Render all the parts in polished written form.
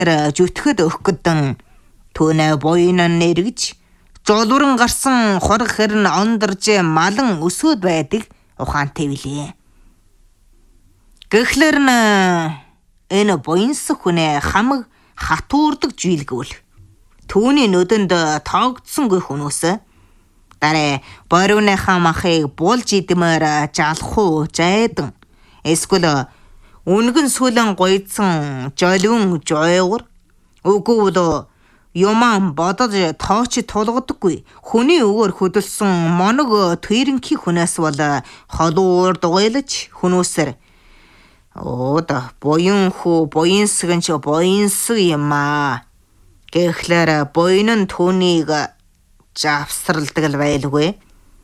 жүтгэд өгөхгдэн түүнээ буйнан нэргэж жолуран гарсан хорог хэрн ондорж малан өсөөд байдаг ухаантай билээ. Гэхлээр энэ буянс хүнээ хамаг хатуурдаг жилгүүл түүний нүдэнд тоогдсонгүй хүмүүс дараа бориуныхаа махыг булж идмээр жалхуу жайдан эсвэл үнгэн сүлэн гойдсан жолиун жойгор үгүүл юман бодож тооч тулгадаггүй хүний өгөр хөдөлсөн моног тэрэнхи хүнээс бол холуур дугайлаж хүнөөсөр оода буян хүү буянсгэнч буянсг юмаа гэхлээр буйн нь түүнийг завсралдаг л байлгүй.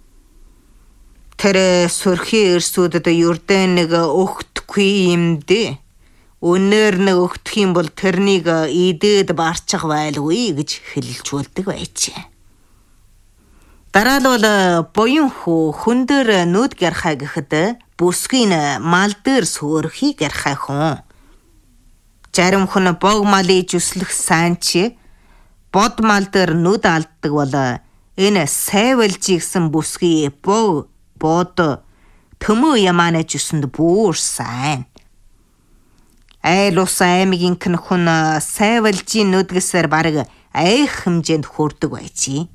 Тэр сөрхий эрсүүдэд юрдэн нэг өгтөхгүй юм дээ. Өнөр нэг өгтөх юм бол тэрнийг идээд барчих байлгүй гэж хэлэлцүүлдэг байжээ. Дараа нь бол буян хүү хүн дээр нүд гярхай гэхэд бүсгийн мал дээр сөөрхий гярхай хүн. Зарим хүн бог малыг жүслэх сайнч бод мал дээр нүд алддаг бол энэ сайвалжи гэсэн бүсгүй бод төмөө ямааны жүсэнд бүр сайн. Айл ус аймгийн хүн сайвалжийн нүдгэсээр бараг айх хэмжээнд хүрдэг байжээ.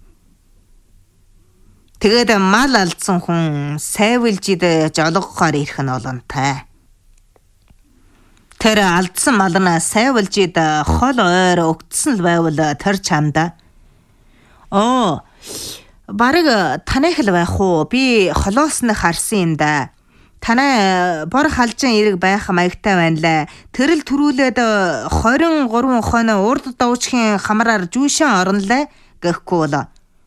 Тэгээд мал алдсан хүн сайвалжид жологохоор ирэх нь олонтой. Тэр алдсан мал нь сайвалжид хол ойр өгдсөн л байвал тэр чамда бараг танайх л байх уу? Би холоос нь харсан юм да. Танай бор халжин эрэг байх маягтай байна лээ. Тэрэл төрүүлээд 23 хоног урд довчхийн хамраар жүүшэн орнолээ гэхгүй бол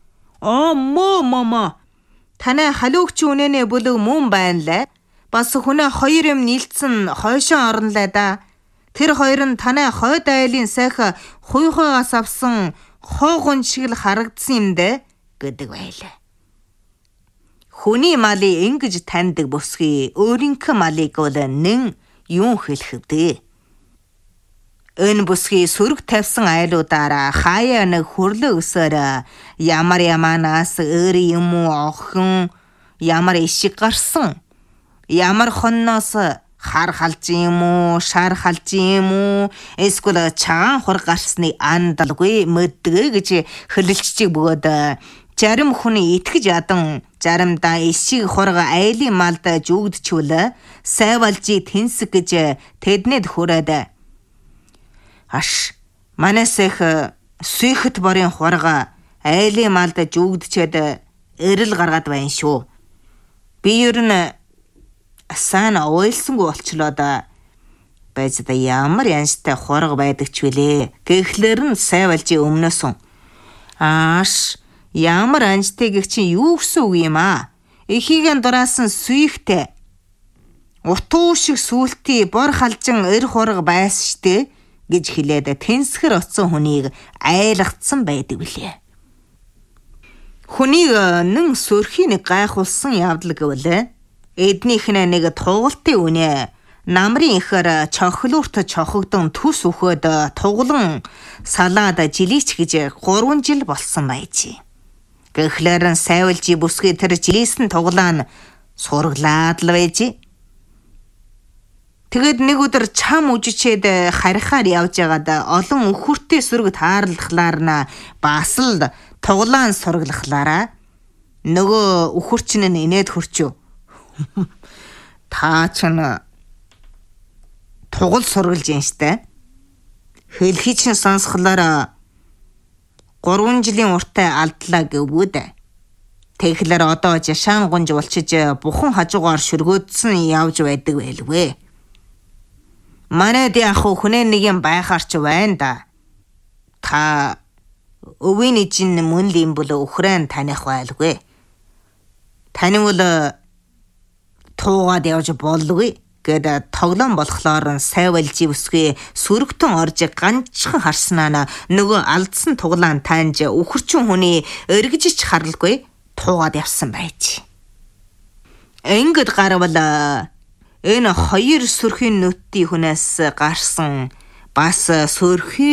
моо танай халуугч үнэнэ бүлэг мөн байна лээ. Бас хүнээ хоёр юм нийлцэн хойшоо орнолээ да. Тэр хоёр нь танай хойд айлын сайх хуйхоогоос авсан хоогон шиг л харагдсан юм дээ гэдэг байлаа. Хүний малыг ингэж таньдаг бүсгүй өөрийнхөө малыг бол нэн юу хэлэх вэ? Энэ бүсгүй сөрөг тавьсан айлуудаараа хаяа нэг хөрлөө өсөөр ямар яманаас өөр юм уу охин ямар ишиг гарсан ямар хонноос хар халж юм уу шар халж юм уу эсвэл чаан хур гарсны андалгүй мэддэг гэж хэлэлцчих бөгөөд зарим хүний итгэж ядан заримдаа ишиг хурга айлын малд жүгдчихвэл сайвалжи тэнсэг гэж тэднэд хүрээд манайсэх сүйхт борын хурга айлын малд жүгдчихэд эрэл гаргаад байна шүү. Би ер нь сайн ойлсонгүй болчлоо да. Байж да ямар янзтай хурга байдаг ч вүлээ. Гэхлээр нь сайвалжи өмнөөсөн. Ямар анжтай гэх чинь юу гэсэн үг юм аа? Эхийгэн дураасан сүйхтэй. Утуу шиг сүултий бор халжин эр хурга байсан штэ гэж хэлээд тэнсгэр оцсон хүнийг айлгцсан байдаг билээ. Хүнийг нэн сөрхий нэг гайхуулсан явдал гэвэл эднийх нь нэг тугалтын үнэ намрын ихэр чохлуурт чохогдсон төс өгөөд туглан салаад жилийч гэж 3 жил болсон байжээ. Гэхлээр нь сайвалжи бүсгүй тэр жилийсэн туглаа нь сурглаад л байжээ. Тэгэд нэг өдөр чам үжичээд харихаар явж байгаад олон өхөртэй сүрэг таарлахлаар нь бас л туглаан сурглахлаараа нөгөө өхөрчин нь инээд хөрчөө. Та ч тугал сургалж юм штэ. Хэлхий чинь сонсхолоор 3 жилийн уртаа алдлаа гэвүүд. Тэгэхээр одоо жашаан гунж болчиж бухан хажуугаар шүргөөдсөн явж байдаг байлгүй. Манайд яг хүнээ нэг юм байхаар ч байна да. Та өвийн ижин мөн л юм бол өхрэн таних байлгүй. Таны бол туугаад явж болдгүй гэд тоглоом болохоор сайвалжи бүсгүй сүргтэн орж ганцхан харснаа нөгөө алдсан туглаан таньж өхөрчин хүний эргэжч харалгүй туугаад явсан байж. Ингээд гарвал энэ хоёр сөрхийн нүтийн хүнээс гарсан бас сөрхий